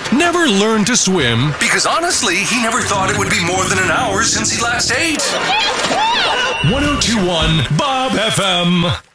never learned to swim? Because honestly, he never thought it would be more than an hour since he last ate. 1021 Bob FM.